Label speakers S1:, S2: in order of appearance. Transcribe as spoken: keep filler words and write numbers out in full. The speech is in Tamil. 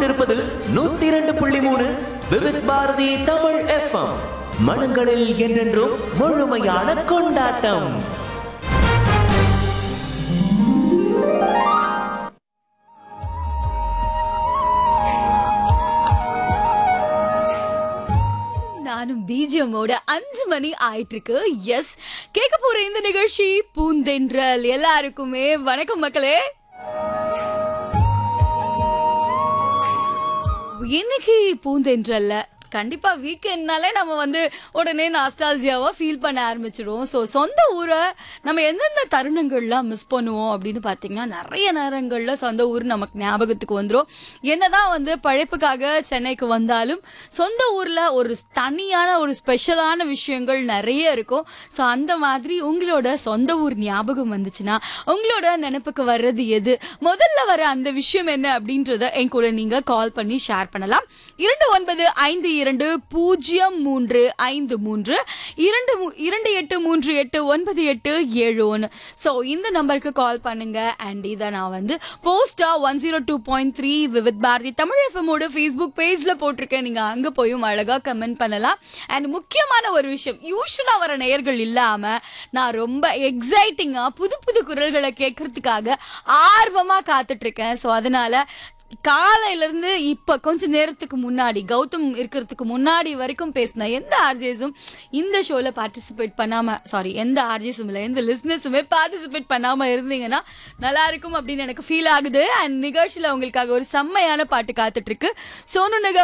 S1: கொண்டிருப்பது நூத்தி இரண்டு புள்ளி மூணு விவித் பாரதி தமிழ் எஃப்எம். மனங்களில் என்றென்றும் முழுமையான கொண்டாட்டம்.
S2: நானும் பிஜிஎம்மோட அஞ்சு மணி ஆயிட்டு இருக்கு. எஸ், கேட்க போற இந்த நிகழ்ச்சி பூந்தென்றல். எல்லாருக்குமே வணக்கம் மக்களே. இன்னைக்கு பூந்தென்றல்ல கண்டிப்பா வீக்கெண்ட்னாலே நம்ம வந்து உடனே நாஸ்டால்ஜியாவா ஃபீல் பண்ண ஆரம்பிச்சிடுவோம். ஸோ சொந்த ஊரை நம்ம எந்தெந்த தருணங்கள்லாம் மிஸ் பண்ணுவோம் அப்படின்னு பார்த்தீங்கன்னா நிறைய நேரங்களில் சொந்த ஊர் நமக்கு ஞாபகத்துக்கு வந்துடும். என்னதான் வந்து பழைப்புக்காக சென்னைக்கு வந்தாலும் சொந்த ஊரில் ஒரு தனியான ஒரு ஸ்பெஷலான விஷயங்கள் நிறைய இருக்கும். ஸோ அந்த மாதிரி உங்களோட சொந்த ஊர் ஞாபகம் வந்துச்சுன்னா உங்களோட நினைப்புக்கு வர்றது எது, முதல்ல வர அந்த விஷயம் என்ன அப்படின்றத என் கூட நீங்க கால் பண்ணி ஷேர் பண்ணலாம். இரண்டு ஒன்பது ஐந்து இரண்டு பூஜ்ஜியம் மூன்று ஐந்து மூன்று இரண்டு இரண்டு எட்டு மூன்று எட்டு ஒன்பது எட்டு ஏழு ஒன்று. ஸோ இந்த நம்பருக்கு கால் பண்ணுங்க. அண்ட் இதை நான் வந்து போஸ்டா one zero two point three Vividh Bharathi Tamil எஃப்எம்மோட Facebook பேஜ்ல போட்டிருக்கேன். நீங்க அங்க போயும் அழகா கமெண்ட் பண்ணலாம். அண்ட் முக்கியமான ஒரு விஷயம், யூஸ்வலா வர நேயர்கள் இல்லாம நான் ரொம்ப எக்ஸைட்டிங்கா புது புது குரல்களை கேட்கறதுக்காக ஆர்வமா காத்துட்டு இருக்கேன். ஸோ அதனால காலையில இருந்து இப்ப கொஞ்ச நேரத்துக்கு முன்னாடி கௌதம் இருக்கிறதுக்கு முன்னாடி வரைக்கும் பேசின எந்த ஆர்ஜேஸும் இந்த ஷோல பார்ட்டிசிபேட் பண்ணாம, சாரி எந்த ஆர்ஜேஸும் இல்லை, எந்த லிஸ்னஸுமே பார்ட்டிசிபேட் பண்ணாம இருந்தீங்கன்னா நல்லா இருக்கும் அப்படின்னு எனக்கு ஃபீல் ஆகுது. அண்ட் நிகழ்ச்சியில உங்களுக்காக ஒரு செம்மையான பாட்டு காத்துட்டு இருக்கு. சோனு நிகம்